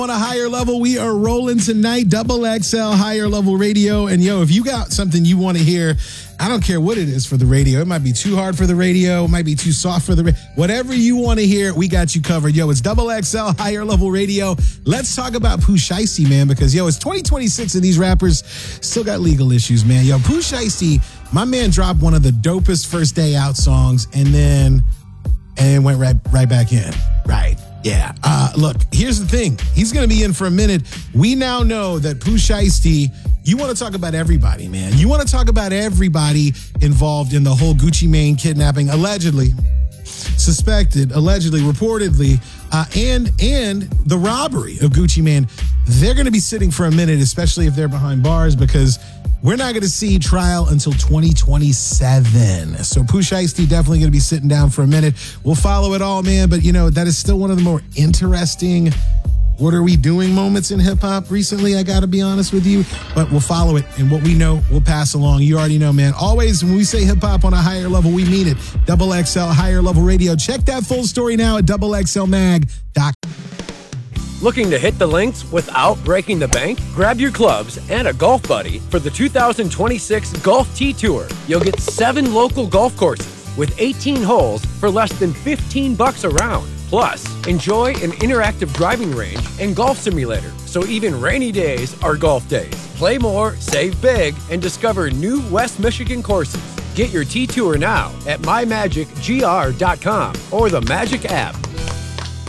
On a higher level, we are rolling tonight. Double XL Higher Level Radio. And yo, if you got something you want to hear, I don't care what it is for the radio. It might be too hard for the radio. It might be too soft for the radio. Whatever you want to hear, we got you covered. Yo, it's Double XL Higher Level Radio. Let's talk about Pooh Shiesty, man, because yo, it's 2026 and these rappers still got legal issues, man. Yo, Pooh Shiesty, my man dropped one of the dopest First Day Out songs and went right back in. Right. Yeah. Look, here's the thing. He's going to be in for a minute. We now know that Pooh Shiesty, you want to talk about everybody, man. You want to talk about everybody involved in the whole Gucci Mane kidnapping, allegedly, suspected, allegedly, reportedly, and the robbery of Gucci Mane. They're going to be sitting for a minute, especially if they're behind bars, because we're not going to see trial until 2027. So Pooh Shiesty definitely going to be sitting down for a minute. We'll follow it all, man. But, you know, that is still one of the more interesting what are we doing moments in hip hop recently, I got to be honest with you. But we'll follow it. And what we know, we'll pass along. You already know, man. Always, when we say hip hop on a higher level, we mean it. Double XL Higher Level Radio. Check that full story now at doublexlmag.com. Looking to hit the links without breaking the bank? Grab your clubs and a golf buddy for the 2026 Golf T Tour. You'll get 7 local golf courses with 18 holes for less than $15 a round. Plus, enjoy an interactive driving range and golf simulator, so even rainy days are golf days. Play more, save big, and discover new West Michigan courses. Get your T Tour now at mymagicgr.com or the Magic app.